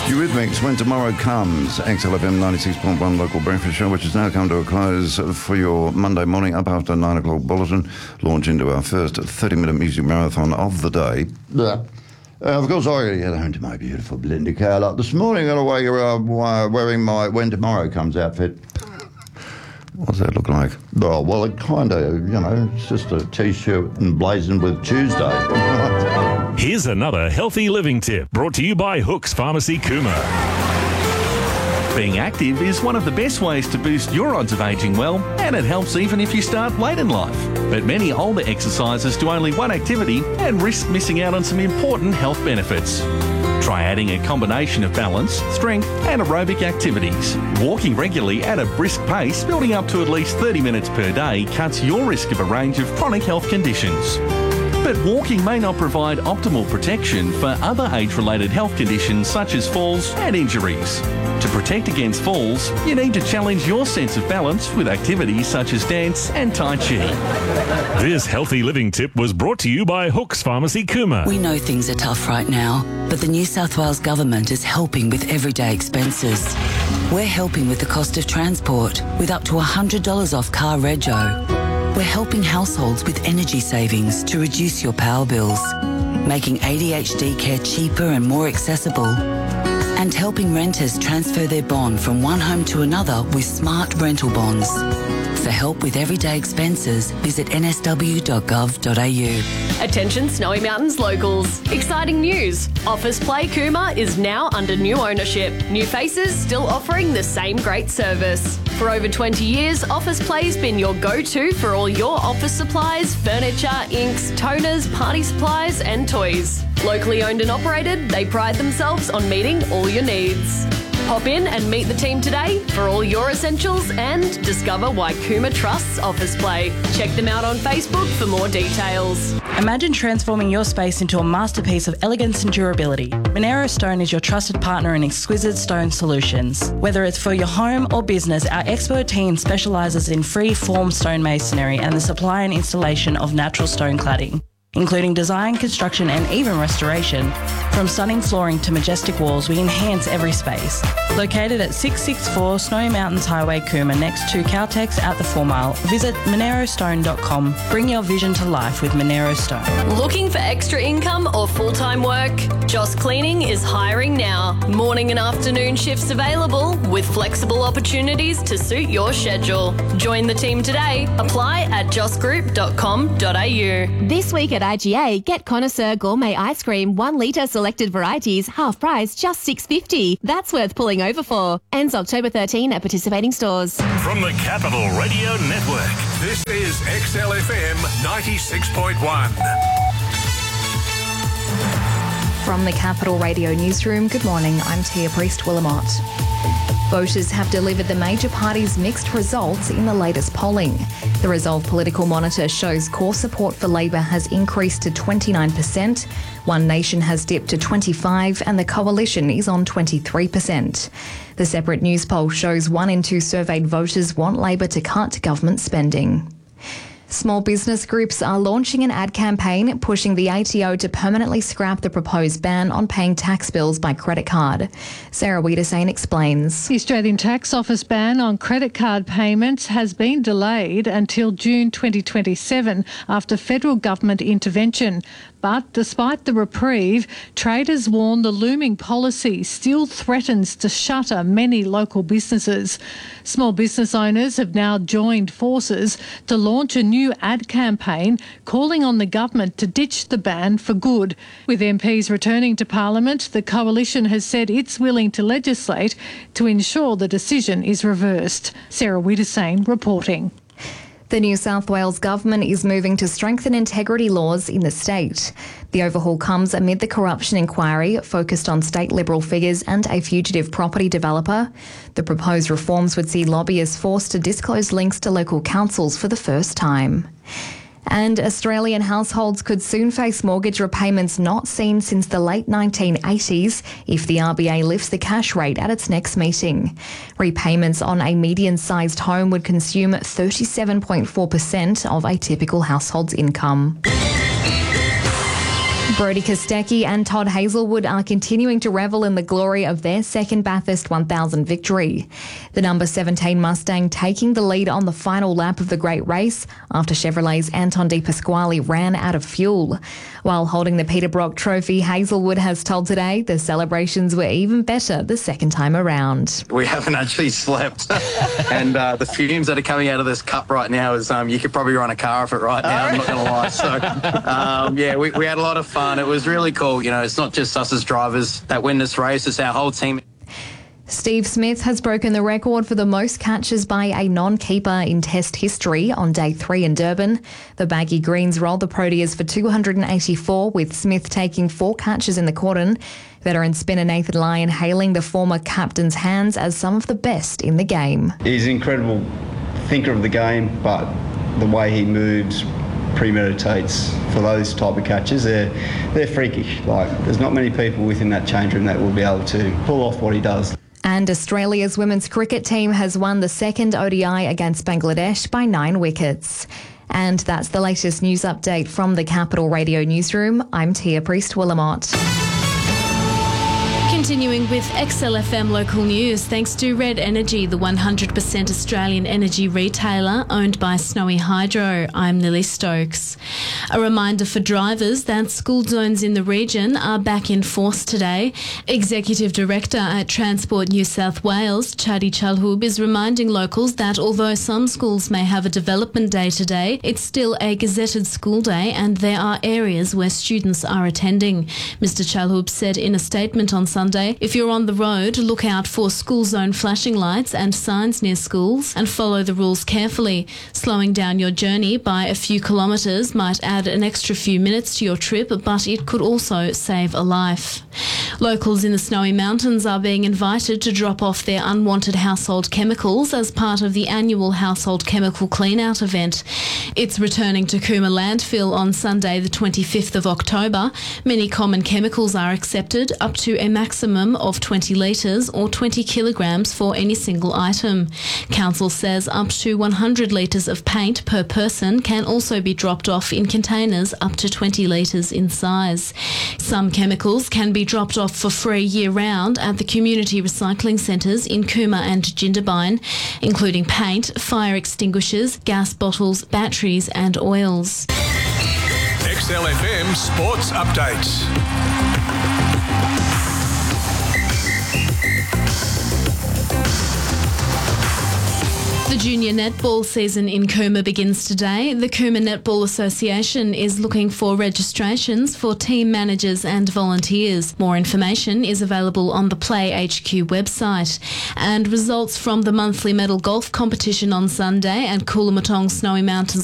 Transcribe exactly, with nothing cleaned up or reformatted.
Eurythmics, When Tomorrow Comes, X L F M ninety-six point one local breakfast show, which has now come to a close for your Monday morning up after nine o'clock bulletin, launch into our first thirty-minute music marathon of the day. Yeah. Uh, of course, I gotta get home to my beautiful Belinda Carlisle. This morning I got away uh, wearing my When Tomorrow Comes outfit. What does that look like? Oh, well, it kind of, you know, it's just a T-shirt and blazing with Tuesday. Here's another healthy living tip brought to you by Hooks Pharmacy, Cooma. Being active is one of the best ways to boost your odds of ageing well, and it helps even if you start late in life. But many older exercisers do only one activity and risk missing out on some important health benefits. Try adding a combination of balance, strength and aerobic activities. Walking regularly at a brisk pace, building up to at least thirty minutes per day, cuts your risk of a range of chronic health conditions. But walking may not provide optimal protection for other age-related health conditions such as falls and injuries. To protect against falls, you need to challenge your sense of balance with activities such as dance and Tai Chi. This healthy living tip was brought to you by Hooks Pharmacy, Cooma. We know things are tough right now, but the New South Wales Government is helping with everyday expenses. We're helping with the cost of transport with up to one hundred dollars off car rego. We're helping households with energy savings to reduce your power bills, making A D H D care cheaper and more accessible, and helping renters transfer their bond from one home to another with smart rental bonds. For help with everyday expenses, visit n s w dot gov dot a u. Attention Snowy Mountains locals. Exciting news. Office Play Cooma is now under new ownership. New faces still offering the same great service. For over twenty years, Office Play's been your go-to for all your office supplies, furniture, inks, toners, party supplies and toys. Locally owned and operated, they pride themselves on meeting all your needs. Pop in and meet the team today for all your essentials and discover why Cooma trusts Office Play. Check them out on Facebook for more details. Imagine transforming your space into a masterpiece of elegance and durability. Monero Stone is your trusted partner in exquisite stone solutions. Whether it's for your home or business, our expert team specialises in free-form stone masonry and the supply and installation of natural stone cladding, including design, construction and even restoration. From stunning flooring to majestic walls, we enhance every space. Located at six sixty-four Snowy Mountains Highway, Cooma, next to Caltex at the four mile, visit monero stone dot com. Bring your vision to life with Monero Stone. Looking for extra income or full-time work? Joss Cleaning is hiring now. Morning and afternoon shifts available with flexible opportunities to suit your schedule. Join the team today. Apply at joss group dot com dot a u. This week at I G A, get Connoisseur Gourmet Ice Cream, one litre selected varieties, half price, just six dollars fifty. That's worth pulling over for. Ends October thirteenth at participating stores. From the Capital Radio Network, this is X L F M ninety-six point one. From the Capital Radio Newsroom, good morning, I'm Tia Priest-Willamot. Voters have delivered the major parties' mixed results in the latest polling. The Resolve Political Monitor shows core support for Labor has increased to twenty-nine percent, One Nation has dipped to twenty-five percent and the Coalition is on twenty-three percent. The separate news poll shows one in two surveyed voters want Labor to cut government spending. Small business groups are launching an ad campaign pushing the A T O to permanently scrap the proposed ban on paying tax bills by credit card. Sarah Wiedersane explains. The Australian Tax Office ban on credit card payments has been delayed until June twenty twenty-seven after federal government intervention. But despite the reprieve, traders warn the looming policy still threatens to shutter many local businesses. Small business owners have now joined forces to launch a new ad campaign calling on the government to ditch the ban for good. With M Ps returning to Parliament, the Coalition has said it's willing to legislate to ensure the decision is reversed. Sarah Wiedersane reporting. The New South Wales Government is moving to strengthen integrity laws in the state. The overhaul comes amid the corruption inquiry focused on state Liberal figures and a fugitive property developer. The proposed reforms would see lobbyists forced to disclose links to local councils for the first time. And Australian households could soon face mortgage repayments not seen since the late nineteen eighties if the R B A lifts the cash rate at its next meeting. Repayments on a median-sized home would consume thirty-seven point four percent of a typical household's income. Brodie Kostecki and Todd Hazelwood are continuing to revel in the glory of their second Bathurst one thousand victory. The number seventeen Mustang taking the lead on the final lap of the great race after Chevrolet's Anton De Pasquale ran out of fuel. While holding the Peter Brock Trophy, Hazelwood has told Today the celebrations were even better the second time around. We haven't actually slept, and uh, the fumes that are coming out of this cup right now is um, you could probably run a car off it right now. I'm not going to lie. So um, yeah, we, we had a lot of fun. It was really cool. You know, it's not just us as drivers that win this race, it's our whole team. Steve Smith has broken the record for the most catches by a non-keeper in Test history on day three in Durban. The Baggy Greens rolled the Proteas for two hundred eighty-four, with Smith taking four catches in the cordon. Veteran spinner Nathan Lyon hailing the former captain's hands as some of the best in the game. He's an incredible thinker of the game, but the way he moves, premeditates for those type of catches. They're they're freakish. Like, there's not many people within that change room that will be able to pull off what he does. And Australia's women's cricket team has won the second O D I against Bangladesh by nine wickets. And that's the latest news update from the Capital Radio Newsroom. I'm Tia Priest-Willamot. Continuing with X L F M local news, thanks to Red Energy, the one hundred percent Australian energy retailer owned by Snowy Hydro. I'm Lily Stokes. A reminder for drivers that school zones in the region are back in force today. Executive Director at Transport New South Wales, Chadi Chalhub, is reminding locals that although some schools may have a development day today, it's still a gazetted school day and there are areas where students are attending. Mister Chalhub said in a statement on Sunday, if you're on the road, look out for school zone flashing lights and signs near schools and follow the rules carefully. Slowing down your journey by a few kilometres might add an extra few minutes to your trip, but it could also save a life. Locals in the Snowy Mountains are being invited to drop off their unwanted household chemicals as part of the annual Household Chemical Clean-Out event. It's returning to Cooma Landfill on Sunday the twenty-fifth of October. Many common chemicals are accepted, up to a maximum of twenty litres or twenty kilograms for any single item. Council says up to one hundred litres of paint per person can also be dropped off in containers up to twenty litres in size. Some chemicals can be dropped off for free year-round at the community recycling centres in Cooma and Jindabyne, including paint, fire extinguishers, gas bottles, batteries and oils. X L F M Sports Updates. The junior netball season in Cooma begins today. The Cooma Netball Association is looking for registrations for team managers and volunteers. More information is available on the Play H Q website. And results from the monthly medal golf competition on Sunday and Coolamatong Snowy Mountains